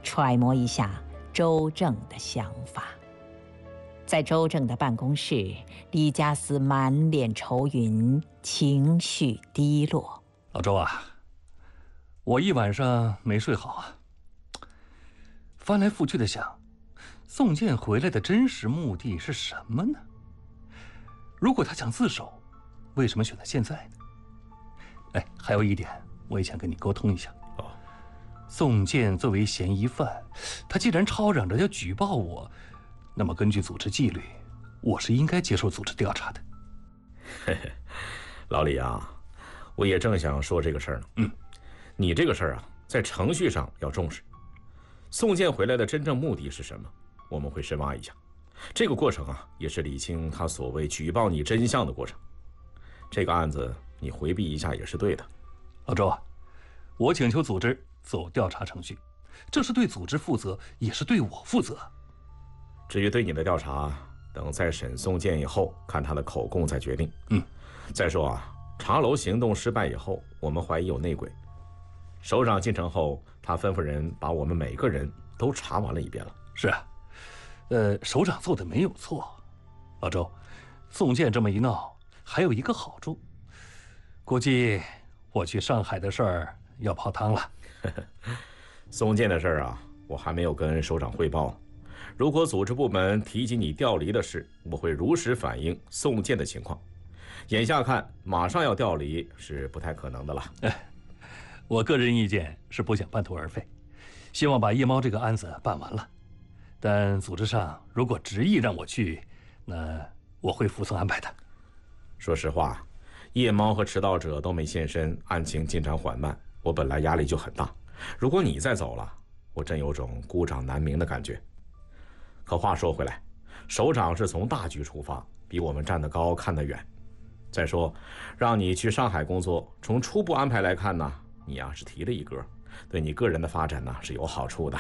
揣摩一下周正的想法。在周正的办公室，李家思满脸愁云，情绪低落。 老周啊，我一晚上没睡好啊，翻来覆去的想，宋健回来的真实目的是什么呢？如果他想自首，为什么选择现在呢？哎，还有一点，我也想跟你沟通一下。宋健作为嫌疑犯，他既然吵嚷着要举报我，那么根据组织纪律，我是应该接受组织调查的。 嘿嘿，老李啊，我也正想说这个事儿呢。你这个事儿啊，在程序上要重视。宋健回来的真正目的是什么？我们会深挖一下。这个过程啊，也是理清他所谓举报你真相的过程。这个案子你回避一下也是对的。 老周啊，我请求组织走调查程序，这是对组织负责，也是对我负责。 至于对你的调查，等再审宋健以后，看他的口供再决定。再说啊，茶楼行动失败以后，我们怀疑有内鬼。首长进城后，他吩咐人把我们每个人都查完了一遍了。 是啊，首长做的没有错。老周，宋健这么一闹，还有一个好处，估计我去上海的事儿要泡汤了。 宋健的事儿啊，我还没有跟首长汇报。如果组织部门提及你调离的事，我会如实反映宋健的情况。眼下看，马上要调离是不太可能的了。 我个人意见是不想半途而废，希望把夜猫这个案子办完了。但组织上如果执意让我去，那我会服从安排的。 说实话，夜猫和迟到者都没现身，案情进展缓慢，我本来压力就很大。如果你再走了，我真有种孤掌难鸣的感觉。可话说回来，首长是从大局出发，比我们站得高看得远。再说，让你去上海工作，从初步安排来看呢，你呀是提了一格，对你个人的发展呢是有好处的。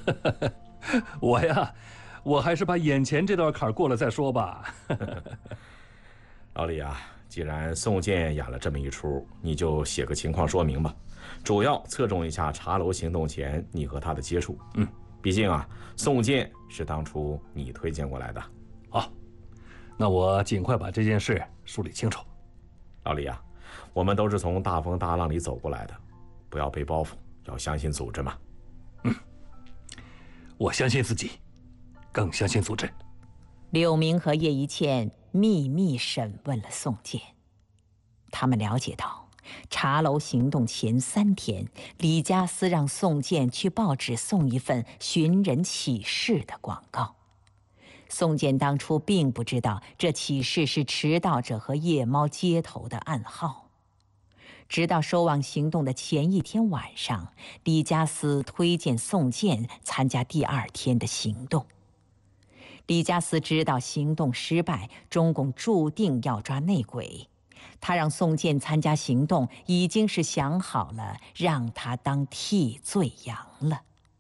我还是把眼前这道坎过了再说吧。 老李啊，既然宋健演了这么一出，你就写个情况说明吧，主要侧重一下茶楼行动前你和他的接触。毕竟啊，宋健是当初你推荐过来的。 好，那我尽快把这件事梳理清楚。 老李啊，我们都是从大风大浪里走过来的，不要背包袱，要相信组织嘛。 我相信自己，更相信组织。 柳明和叶一茜秘密审问了宋健，他们了解到，茶楼行动前3天，李家思让宋健去报纸送一份寻人启事的广告。宋健当初并不知道这启事是迟到者和夜猫接头的暗号。直到收网行动的前一天晚上，李家思推荐宋健参加第2天的行动。李家思知道行动失败，中共注定要抓内鬼，他让宋健参加行动，已经是想好了让他当替罪羊了。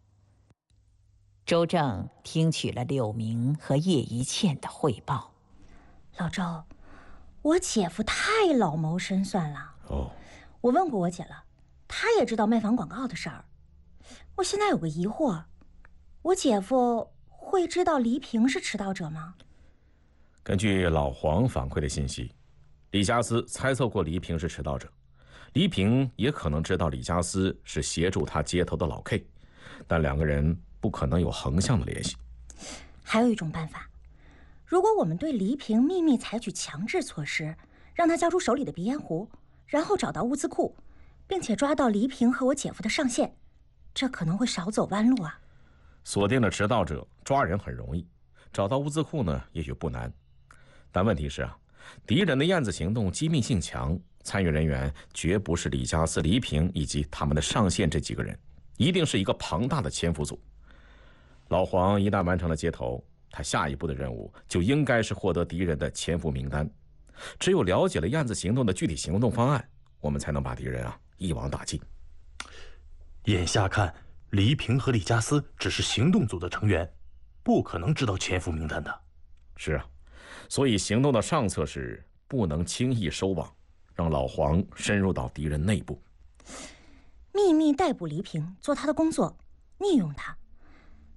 周正听取了柳明和叶一茜的汇报。 老周，我姐夫太老谋深算了。我问过我姐了，她也知道卖房广告的事儿。我现在有个疑惑，我姐夫会知道黎平是迟到者吗？ 根据老黄反馈的信息，李家思猜测过黎平是迟到者，黎平也可能知道李家思是协助他接头的老 K， 但2个人不可能有横向的联系。 还有一种办法，如果我们对黎平秘密采取强制措施，让他交出手里的鼻烟壶，然后找到物资库，并且抓到黎平和我姐夫的上线，这可能会少走弯路啊。 锁定了迟到者，抓人很容易，找到物资库呢也许不难，但问题是啊，敌人的燕子行动机密性强，参与人员绝不是李家思、黎平以及他们的上线这几个人，一定是一个庞大的潜伏组。老黄一旦完成了接头，他下一步的任务就应该是获得敌人的潜伏名单。只有了解了燕子行动的具体行动方案，我们才能把敌人一网打尽。 眼下看，黎平和李家思只是行动组的成员，不可能知道潜伏名单的。 是啊，所以行动的上策是不能轻易收网，让老黄深入到敌人内部， 秘密逮捕黎平，做他的工作，利用他，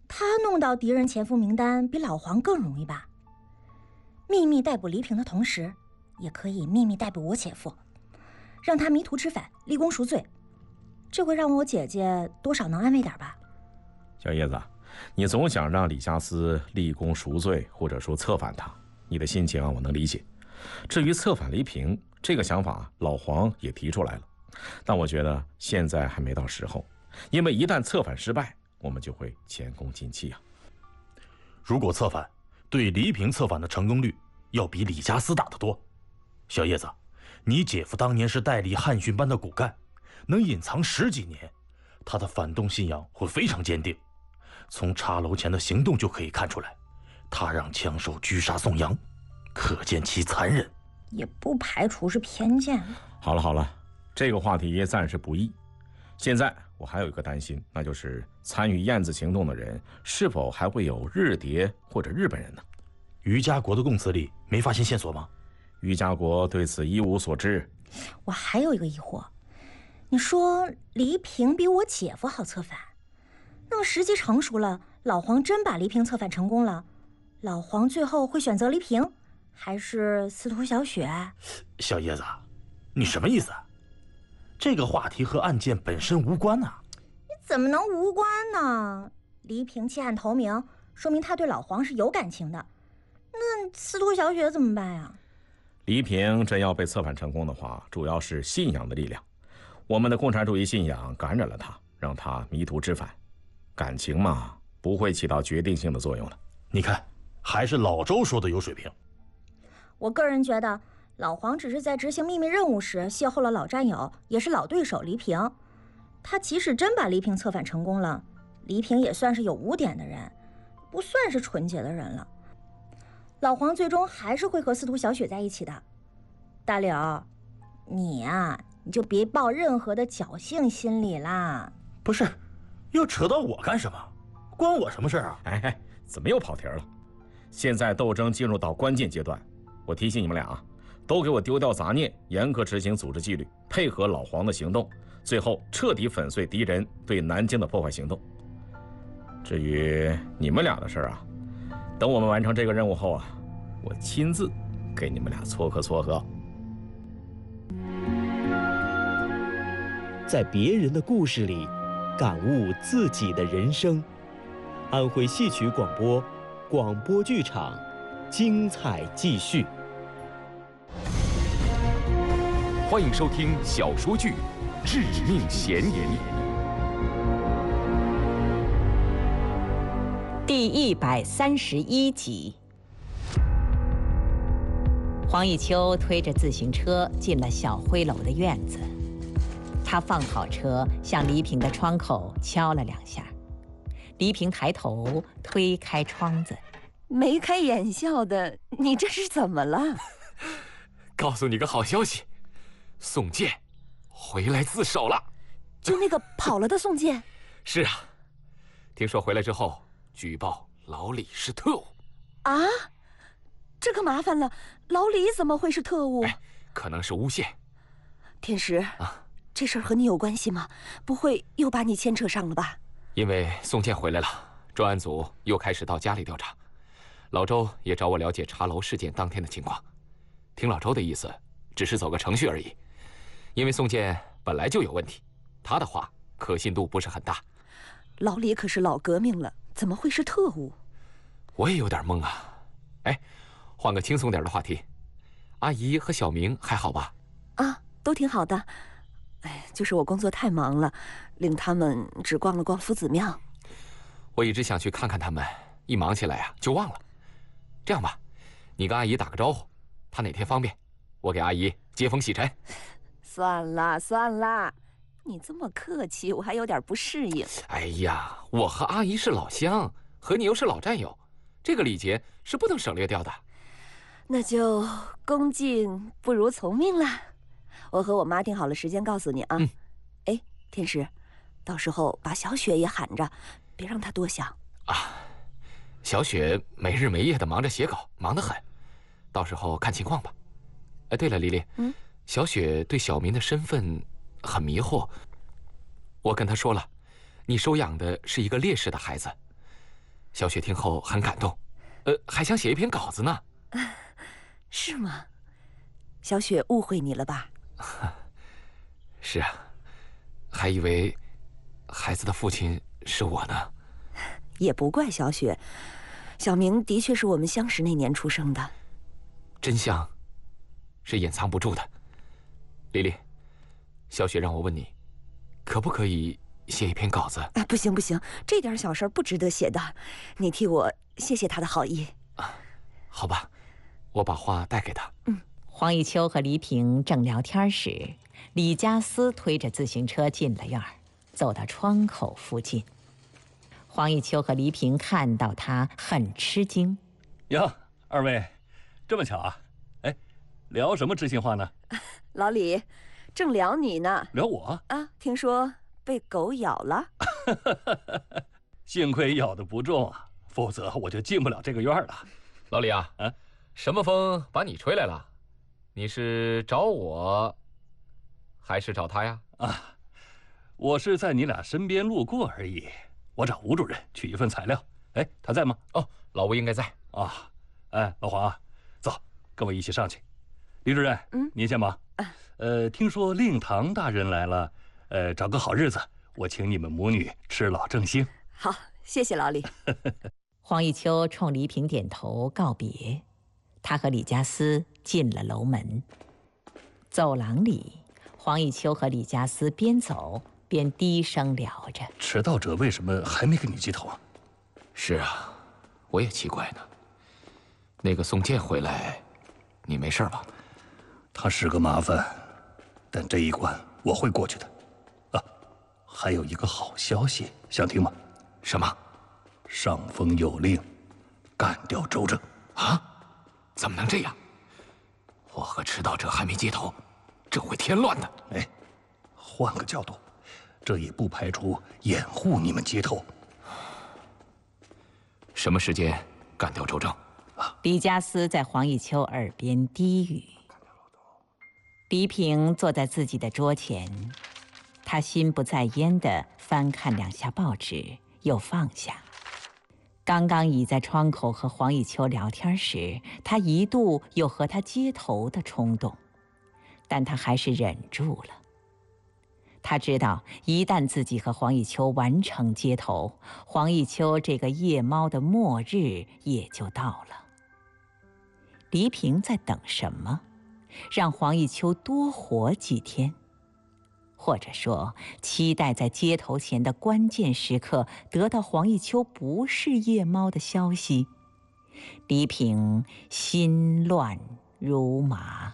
他弄到敌人潜伏名单比老黄更容易吧？秘密逮捕黎平的同时，也可以秘密逮捕我姐夫，让他迷途知返，立功赎罪。这会让我姐姐多少能安慰点吧？ 小叶子，你总想让李家私立功赎罪，或者说策反他，你的心情我能理解。至于策反黎平这个想法，老黄也提出来了，但我觉得现在还没到时候，因为一旦策反失败，我们就会前功尽弃啊。 如果策反，对黎平策反的成功率要比李家私大得多。小叶子，你姐夫当年是代理汉训班的骨干，能隐藏10几年，他的反动信仰会非常坚定。从茶楼前的行动就可以看出来，他让枪手狙杀宋阳，可见其残忍。 也不排除是偏见。 好了，这个话题暂时不议。现在我还有一个担心，那就是参与燕子行动的人是否还会有日谍或者日本人呢？ 于家国的供词里没发现线索吗？ 于家国对此一无所知。 我还有一个疑惑，你说黎平比我姐夫好策反，那么时机成熟了，老黄真把黎平策反成功了，老黄最后会选择黎平，还是司徒小雪？ 小叶子，你什么意思？这个话题和案件本身无关啊。 你怎么能无关呢？黎平弃暗投明，说明他对老黄是有感情的。那司徒小雪怎么办呀？ 黎平真要被策反成功的话，主要是信仰的力量。我们的共产主义信仰感染了他，让他迷途知返。感情嘛，不会起到决定性的作用的。 你看，还是老周说的有水平。 我个人觉得，老黄只是在执行秘密任务时邂逅了老战友，也是老对手黎平。他即使真把黎平策反成功了，黎平也算是有污点的人，不算是纯洁的人了。老黄最终还是会和司徒小雪在一起的。大柳，你呀，你就别抱任何的侥幸心理啦。 不是，又扯到我干什么？关我什么事啊？ 哎，怎么又跑题了？现在斗争进入到关键阶段，我提醒你们俩啊，都给我丢掉杂念，严格执行组织纪律，配合老黄的行动，最后彻底粉碎敌人对南京的破坏行动。至于你们俩的事啊，等我们完成这个任务后啊，我亲自给你们俩撮合撮合。 在别人的故事里，感悟自己的人生。安徽戏曲广播，广播剧场，精彩继续。 欢迎收听小说剧《致命嫌疑》 第131集。黄玉秋推着自行车进了小灰楼的院子，他放好车，向黎平的窗口敲了2下。黎平抬头推开窗子， 眉开眼笑的，你这是怎么了？ 告诉你个好消息，宋健回来自首了。 就那个跑了的宋健？ 是啊，听说回来之后举报老李是特务。 啊，这可麻烦了，老李怎么会是特务？ 可能是诬陷。 天石啊，这事儿和你有关系吗？不会又把你牵扯上了吧？ 因为宋健回来了，专案组又开始到家里调查。老周也找我了解茶楼事件当天的情况。听老周的意思，只是走个程序而已。因为宋健本来就有问题，他的话可信度不是很大。 老李可是老革命了，怎么会是特务？ 我也有点懵啊。哎，换个轻松点的话题，阿姨和小明还好吧？ 啊，都挺好的。哎，就是我工作太忙了，领他们只逛了逛夫子庙。 我一直想去看看他们，一忙起来啊就忘了。这样吧，你跟阿姨打个招呼，她哪天方便，我给阿姨接风洗尘。 算了，你这么客气，我还有点不适应。 哎呀，我和阿姨是老乡，和你又是老战友，这个礼节是不能省略掉的。 那就恭敬不如从命了。我和我妈定好了时间，告诉你啊。哎，天石，到时候把小雪也喊着，别让她多想啊。小雪没日没夜的忙着写稿，忙得很，到时候看情况吧。哎，对了，丽丽，小雪对小明的身份很迷惑。我跟她说了，你收养的是一个烈士的孩子， 小雪听后很感动，还想写一篇稿子呢。 是吗？小雪误会你了吧？ 是啊，还以为孩子的父亲是我呢。 也不怪小雪，小明的确是我们相识那年出生的。 真相是隐藏不住的。丽丽，小雪让我问你，可不可以写一篇稿子？ 哎，不行不行，这点小事不值得写的，你替我谢谢他的好意。 好吧，我把话带给他。 黄一秋和黎平正聊天时，李家私推着自行车进了院儿，走到窗口附近。黄一秋和黎平看到他很吃惊。 哟，二位，这么巧啊？哎，聊什么知心话呢？ 老李，正聊你呢。 聊我啊？听说被狗咬了。 幸亏咬得不重啊，否则我就进不了这个院了。 老李啊，什么风把你吹来了？你是找我，还是找他呀？ 啊，我是在你俩身边路过而已。我找吴主任取一份材料。哎，他在吗？ 哦，老吴应该在啊。哎，老黄，走，跟我一起上去。李主任，您先忙。听说令堂大人来了，找个好日子，我请你们母女吃老正兴。 好，谢谢老李。 黄一秋冲黎平点头告别，他和李家私进了楼门。走廊里，黄一秋和李家私边走边低声聊着。 迟到者为什么还没给你接头啊？ 是啊，我也奇怪呢。那个宋健回来，你没事吧？ 他是个麻烦，但这一关我会过去的。啊，还有一个好消息，想听吗？ 什么？ 上峰有令，干掉周正。 啊？怎么能这样？我和迟到者还没接头，这会添乱的。 哎，换个角度，这也不排除掩护你们接头。 什么时间干掉周正？ 李家私在黄一秋耳边低语。黎平坐在自己的桌前，他心不在焉地翻看两下报纸，又放下。刚刚倚在窗口和黄一秋聊天时，他一度有和他接头的冲动，但他还是忍住了。他知道，一旦自己和黄一秋完成接头，黄一秋这个夜猫的末日也就到了。黎平在等什么？让黄一秋多活几天，或者说，期待在接头前的关键时刻得到黄一秋不是夜猫的消息。黎平心乱如麻。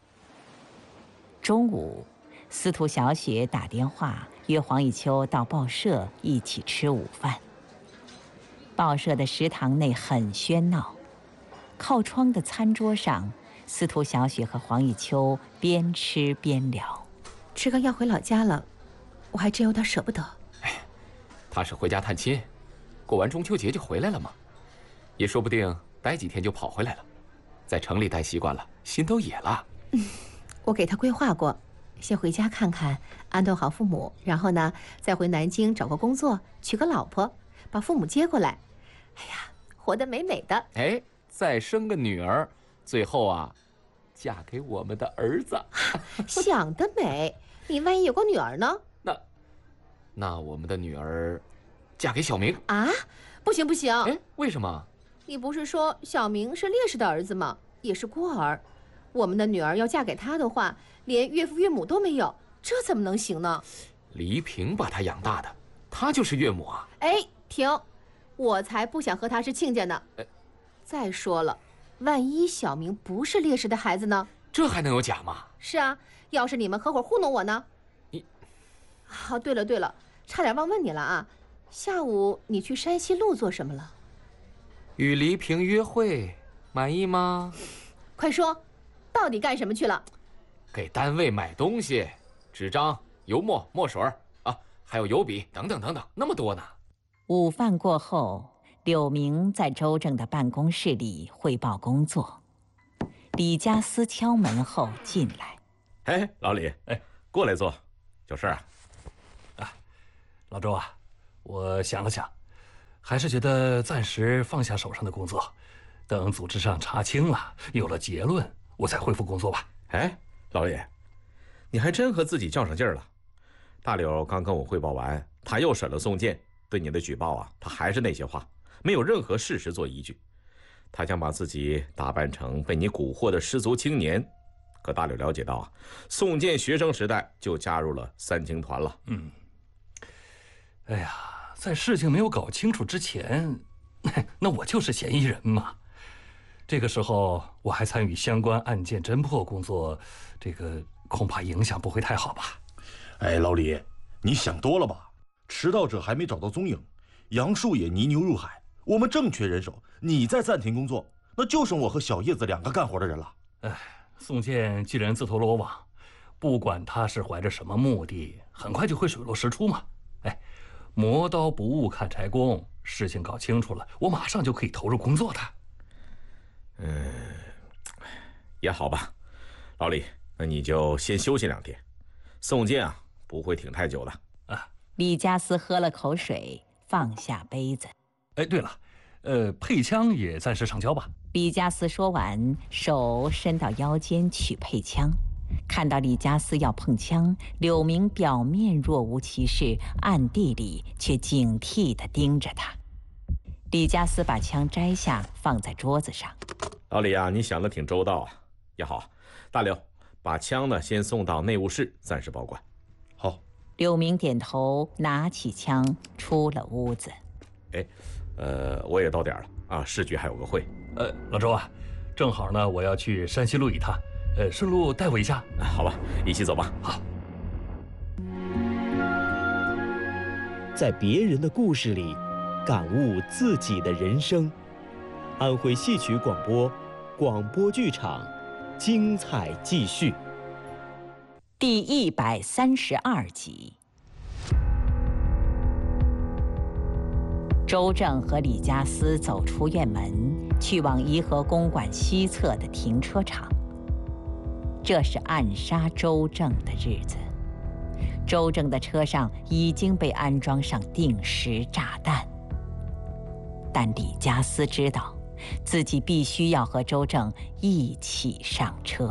中午，司徒小雪打电话约黄一秋到报社一起吃午饭。报社的食堂内很喧闹，靠窗的餐桌上，司徒小雪和黄一秋边吃边聊。 志刚要回老家了，我还真有点舍不得。 哎，他是回家探亲，过完中秋节就回来了嘛，也说不定待几天就跑回来了。在城里待习惯了，心都野了。 我给他规划过，先回家看看，安顿好父母，然后呢，再回南京找个工作，娶个老婆，把父母接过来。哎呀，活得美美的。 哎，再生个女儿，最后啊，嫁给我们的儿子。 想得美！你万一有个女儿呢？ 那我们的女儿嫁给小明啊？不行不行！ 哎，为什么？ 你不是说小明是烈士的儿子吗？也是孤儿。我们的女儿要嫁给他的话，连岳父岳母都没有，这怎么能行呢？ 黎平把他养大的，他就是岳母啊！ 哎，停！我才不想和他是亲家呢。再说了，万一小明不是烈士的孩子呢？ 这还能有假吗？ 是啊，要是你们合伙糊弄我呢？哦，对了，差点忘问你了啊！下午你去山西路做什么了？ 与黎平约会，满意吗？ 快说，到底干什么去了？ 给单位买东西，纸张、油墨、墨水啊，还有油笔等等，那么多呢。 午饭过后，柳明在周正的办公室里汇报工作。李家私敲门后进来。 哎，老李，过来坐，有事啊？ 老周啊，我想了想， 还是觉得暂时放下手上的工作，等组织上查清了，有了结论，我再恢复工作吧。 哎，老李，你还真和自己较上劲儿了。大柳刚跟我汇报完，他又审了宋建，对你的举报啊，他还是那些话，没有任何事实做依据。他想把自己打扮成被你蛊惑的失足青年。可大柳了解到啊，宋建学生时代就加入了三青团了。 哎呀，在事情没有搞清楚之前，那我就是嫌疑人嘛。这个时候我还参与相关案件侦破工作，这个恐怕影响不会太好吧？ 哎，老李，你想多了吧？迟到者还没找到踪影，杨树也泥牛入海，我们正缺人手，你再暂停工作，那就剩我和小叶子2个干活的人了。 哎，宋建既然自投罗网，不管他是怀着什么目的，很快就会水落石出嘛。哎，磨刀不误砍柴工，事情搞清楚了，我马上就可以投入工作的。 也好吧，老李，那你就先休息2天。宋建啊，不会挺太久的。 李家思喝了口水，放下杯子。 哎，对了，配枪也暂时上交吧。 李家思说完，手伸到腰间取配枪，看到李家思要碰枪，柳明表面若无其事，暗地里却警惕地盯着他。李家思把枪摘下，放在桌子上。 老李啊，你想得挺周到啊。也好，大柳，把枪呢先送到内务室，暂时保管。 好。 柳明点头，拿起枪出了屋子。 哎，我也到点了啊，市局还有个会。 老周啊，正好呢，我要去山西路一趟，顺路带我一下。 好吧，一起走吧。 好。 在别人的故事里，感悟自己的人生。安徽戏曲广播，广播剧场，精彩继续。 第132集。周正和李家思走出院门，去往颐和公馆西侧的停车场。这是暗杀周正的日子。周正的车上已经被安装上定时炸弹，但李家思知道，自己必须要和周正一起上车。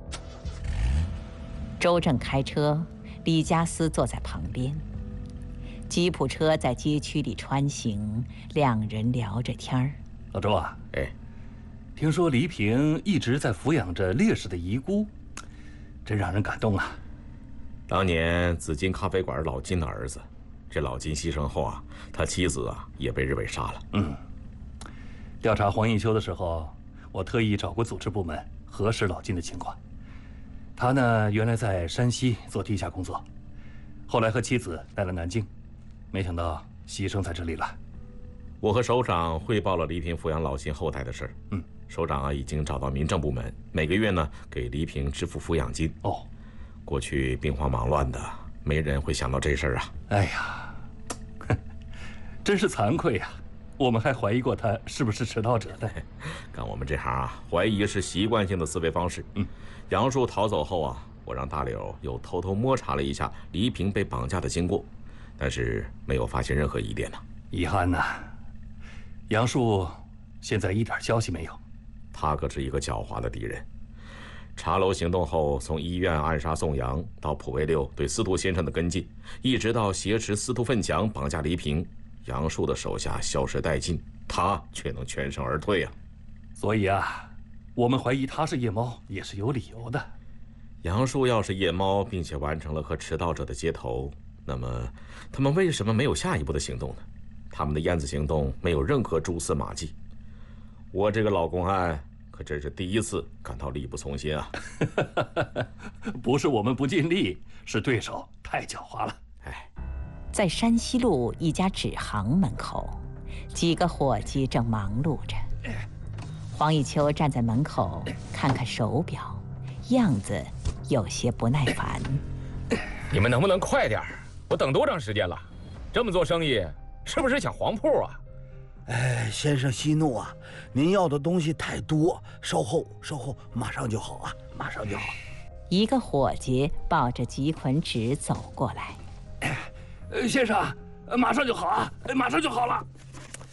周正开车，李家思坐在旁边。吉普车在街区里穿行，2人聊着天儿。 老周啊， 哎， 听说黎平一直在抚养着烈士的遗孤，真让人感动啊。 当年紫金咖啡馆老金的儿子，这老金牺牲后啊，他妻子啊也被日伪杀了。 调查黄义秋的时候，我特意找过组织部门核实老金的情况。他呢，原来在山西做地下工作，后来和妻子来了南京，没想到牺牲在这里了。 我和首长汇报了黎平抚养老金后代的事儿。首长啊已经找到民政部门，每个月呢给黎平支付抚养金。过去兵荒马乱的，没人会想到这事儿啊。 哎呀，真是惭愧呀！我们还怀疑过他是不是迟到者的。 干我们这行啊，怀疑是习惯性的思维方式。杨树逃走后啊，我让大柳又偷偷摸查了一下黎平被绑架的经过，但是没有发现任何疑点呢。 遗憾呐，杨树现在一点消息没有。 他可是一个狡猾的敌人。茶楼行动后，从医院暗杀宋阳，到普卫六对司徒先生的跟进，一直到挟持司徒奋强绑架黎平，杨树的手下消失殆尽，他却能全身而退啊！ 所以啊，我们怀疑他是夜猫也是有理由的。 杨树要是夜猫，并且完成了和迟到者的接头，那么他们为什么没有下一步的行动呢？他们的燕子行动没有任何蛛丝马迹。我这个老公安可真是第一次感到力不从心啊！ 不是我们不尽力，是对手太狡猾了。 在山西路一家纸行门口，几个伙计正忙碌着。黄以秋站在门口，看看手表，样子有些不耐烦。 你们能不能快点？我等多长时间了？这么做生意，是不是抢黄铺啊？ 哎，先生息怒啊！您要的东西太多，稍后，马上就好啊，马上就好。 一个伙计抱着几捆纸走过来。 先生，马上就好啊，马上就好了。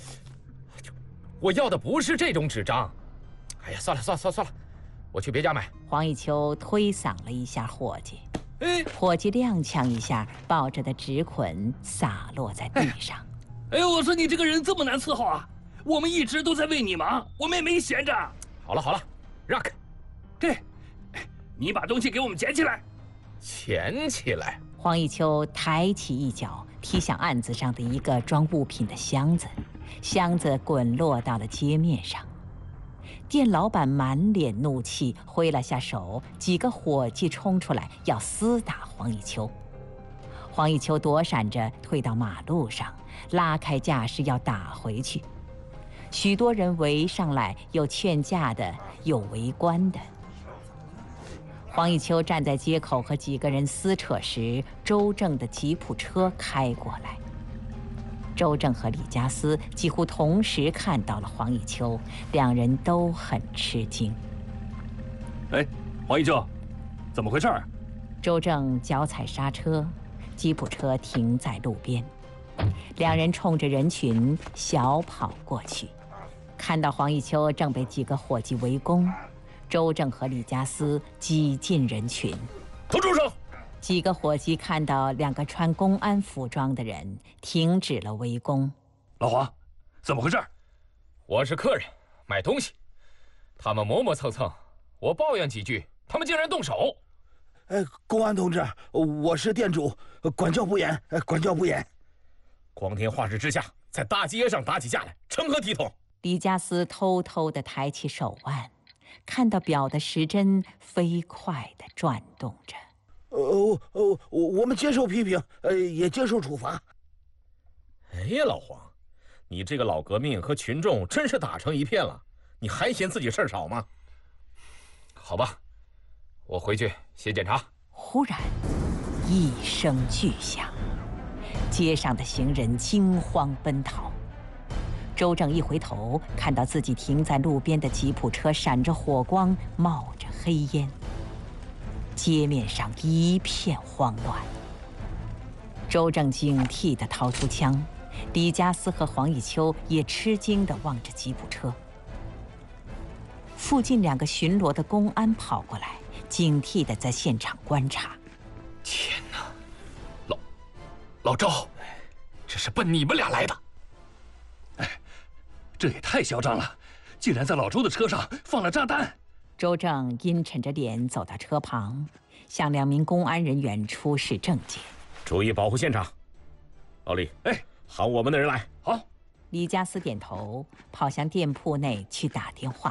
我要的不是这种纸张。哎呀，算了，我去别家买。 黄以秋推搡了一下伙计，伙计踉跄一下，抱着的纸捆洒落在地上。 哎呦，我说你这个人这么难伺候啊！我们一直都在为你忙，我们也没闲着。 好了，让开。 这，你把东西给我们捡起来。 捡起来。 黄以秋抬起一脚，踢向案子上的一个装物品的箱子，箱子滚落到了街面上。店老板满脸怒气，挥了下手，几个伙计冲出来要厮打黄以秋。黄以秋躲闪着退到马路上，拉开架势要打回去。许多人围上来，有劝架的，有围观的。黄以秋站在街口和几个人撕扯时，周正的吉普车开过来。周正和李家私几乎同时看到了黄以秋，两人都很吃惊。 哎，黄以秋，怎么回事？ 周正脚踩刹车，吉普车停在路边，两人冲着人群小跑过去。看到黄以秋正被几个伙计围攻，周正和李家私挤进人群。 都住手！ 几个伙计看到两个穿公安服装的人，停止了围攻。 老黄，怎么回事？ 我是客人，买东西，他们磨磨蹭蹭，我抱怨几句，他们竟然动手。 公安同志，我是店主，管教不严，管教不严。 光天化日之下，在大街上打起架来，成何体统？ 李家私偷偷地抬起手腕，看到表的时针飞快地转动着。 我们接受批评，也接受处罚。 哎呀，老黄，你这个老革命和群众真是打成一片了，你还嫌自己事儿少吗？ 好吧，我回去写检查。 忽然，一声巨响，街上的行人惊慌奔逃。周正一回头，看到自己停在路边的吉普车闪着火光，冒着黑烟。街面上一片慌乱。周正警惕地掏出枪，李家私和黄以秋也吃惊地望着吉普车。附近两个巡逻的公安跑过来，警惕地在现场观察。 天哪，老周，这是奔你们俩来的！ 哎，这也太嚣张了，竟然在老周的车上放了炸弹！ 周正阴沉着脸走到车旁，向两名公安人员出示证件。 注意保护现场。老李，喊我们的人来。 好。 李家私点头，跑向店铺内去打电话。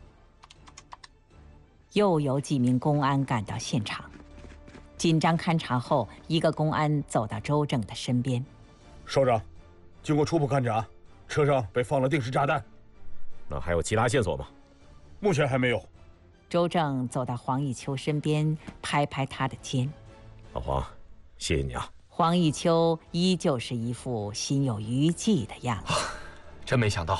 又有几名公安赶到现场，紧张勘查后，一个公安走到周正的身边。 首长，经过初步勘查，车上被放了定时炸弹。 那还有其他线索吗？ 目前还没有。 周正走到黄以秋身边，拍拍他的肩。 老黄，谢谢你啊。 黄以秋依旧是一副心有余悸的样子。 真没想到，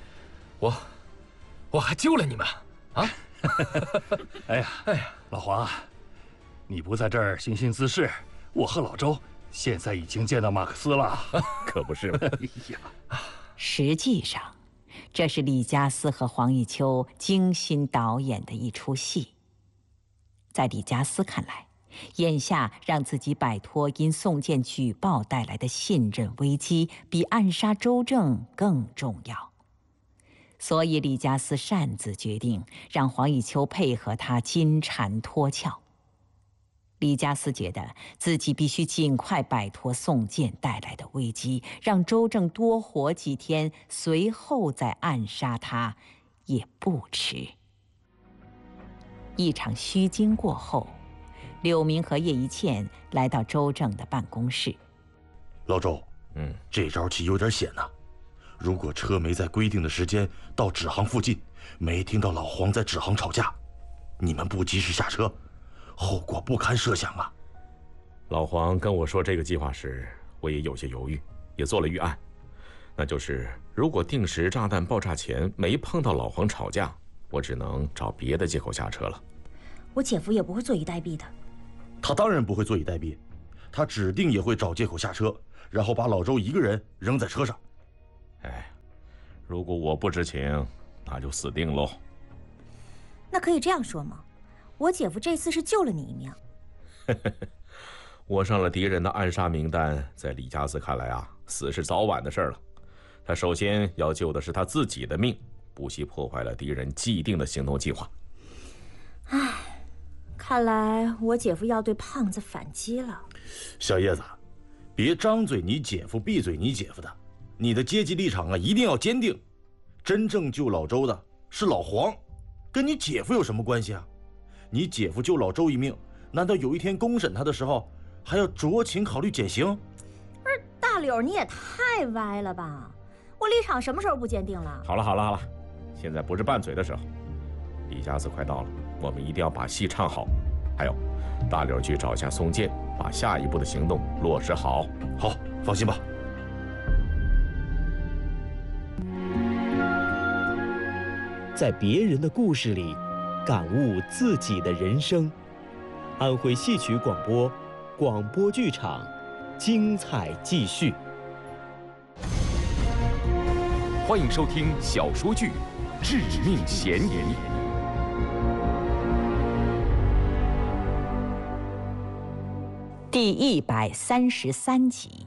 我还救了你们啊！ 哎呀，老黄，你不在这儿惺惺滋事，我和老周现在已经见到马克思了。 可不是吗？ 哎呀， 实际上，这是李家私和黄以秋精心导演的一出戏。在李家私看来，眼下让自己摆脱因宋建举报带来的信任危机，比暗杀周正更重要。所以李家私擅自决定让黄以秋配合他金蝉脱壳。李家私觉得自己必须尽快摆脱宋建带来的危机，让周正多活几天，随后再暗杀他也不迟。一场虚惊过后，柳明和叶一茜来到周正的办公室。 老周，这招棋有点险呐。如果车没在规定的时间到纸行附近，没听到老黄在纸行吵架，你们不及时下车，后果不堪设想啊！ 老黄跟我说这个计划时，我也有些犹豫，也做了预案，那就是如果定时炸弹爆炸前没碰到老黄吵架，我只能找别的借口下车了。 我姐夫也不会坐以待毙的。 他当然不会坐以待毙，他指定也会找借口下车，然后把老周一个人扔在车上。 如果我不知情，那就死定喽。 那可以这样说吗？我姐夫这次是救了你一命。 我上了敌人的暗杀名单，在李家四看来啊，死是早晚的事了。他首先要救的是他自己的命，不惜破坏了敌人既定的行动计划。 唉，看来我姐夫要对胖子反击了。 小叶子，别张嘴你姐夫，闭嘴你姐夫的，你的阶级立场啊一定要坚定。真正救老周的是老黄，跟你姐夫有什么关系啊？你姐夫救老周一命，难道有一天公审他的时候还要酌情考虑减刑？ 不是大柳，你也太歪了吧！我立场什么时候不坚定了？ 好了，现在不是拌嘴的时候。李家四快到了，我们一定要把戏唱好。还有，大柳去找一下宋健，把下一步的行动落实好。 好，放心吧。 在别人的故事里，感悟自己的人生。安徽戏曲广播，广播剧场，精彩继续。 欢迎收听小说剧《致命嫌疑》 第133集。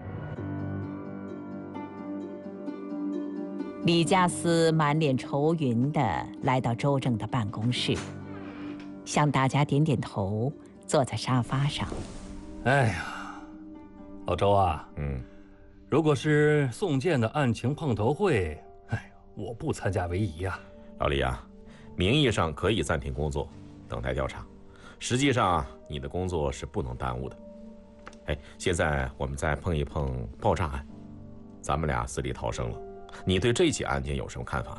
李家思满脸愁云地来到周正的办公室，向大家点点头，坐在沙发上。 哎呀，老周啊，如果是宋健的案情碰头会，我不参加为宜啊。 老李啊，名义上可以暂停工作，等待调查，实际上你的工作是不能耽误的。现在我们再碰一碰爆炸案，咱们俩死里逃生了。你对这起案件有什么看法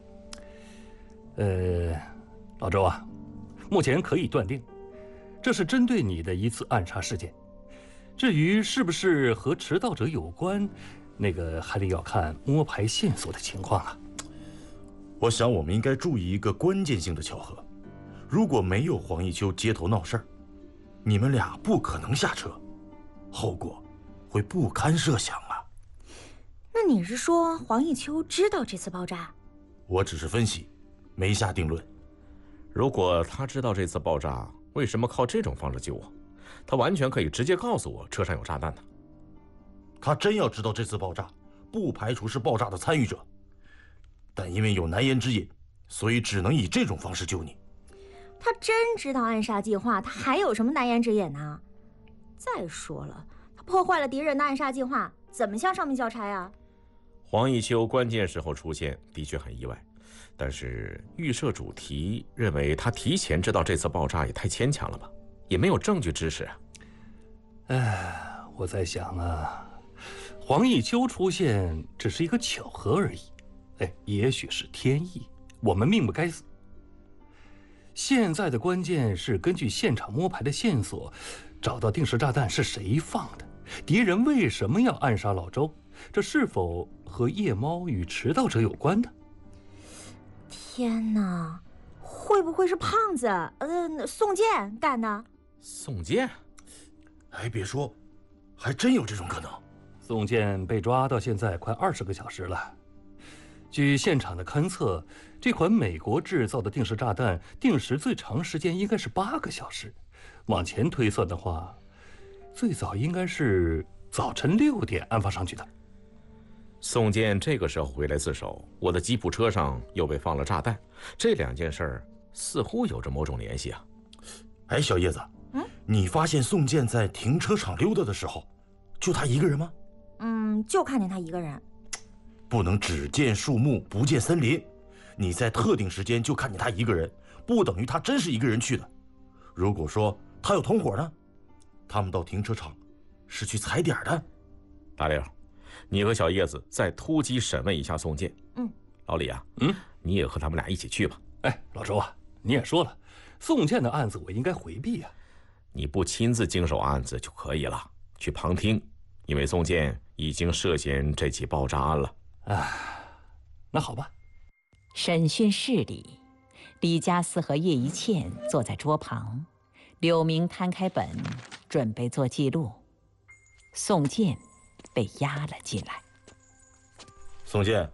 呢？老周啊，目前可以断定，这是针对你的一次暗杀事件。至于是不是和迟到者有关，那个还得要看摸排线索的情况啊。 我想我们应该注意一个关键性的巧合：如果没有黄一秋街头闹事儿，你们俩不可能下车，后果会不堪设想啊。 那你是说黄一秋知道这次爆炸？ 我只是分析，没下定论。 如果他知道这次爆炸，为什么靠这种方式救我？他完全可以直接告诉我车上有炸弹的。 他真要知道这次爆炸，不排除是爆炸的参与者，但因为有难言之隐，所以只能以这种方式救你。 他真知道暗杀计划，他还有什么难言之隐呢？再说了，他破坏了敌人的暗杀计划，怎么向上面交差啊？ 黄一秋关键时候出现的确很意外，但是预设主题认为他提前知道这次爆炸也太牵强了吧，也没有证据支持啊。 我在想啊，黄一秋出现只是一个巧合而已，也许是天意，我们命不该死。现在的关键是根据现场摸排的线索，找到定时炸弹是谁放的，敌人为什么要暗杀老周，这是否和夜猫与迟到者有关呢？ 天哪，会不会是胖子宋健干的？ 宋健？ 别说，还真有这种可能。 宋健被抓到现在快20个小时了。据现场的勘测，这款美国制造的定时炸弹定时最长时间应该是8个小时。往前推算的话，最早应该是早晨6点安放上去的。 宋健这个时候回来自首，我的吉普车上又被放了炸弹，这2件事儿似乎有着某种联系啊。 小叶子，你发现宋健在停车场溜达的时候，就他一个人吗？ 就看见他一个人。 不能只见树木不见森林，你在特定时间就看见他一个人，不等于他真是一个人去的。如果说他有同伙呢，他们到停车场是去踩点的。 大刘，你和小叶子再突击审问一下宋健。老李啊，你也和他们俩一起去吧。 老周啊，你也说了，宋健的案子我应该回避啊。 你不亲自经手案子就可以了，去旁听，因为宋健已经涉嫌这起爆炸案了。 那好吧。 审讯室里，李家思和叶一茜坐在桌旁，柳明摊开本，准备做记录。宋健被押了进来。 宋健，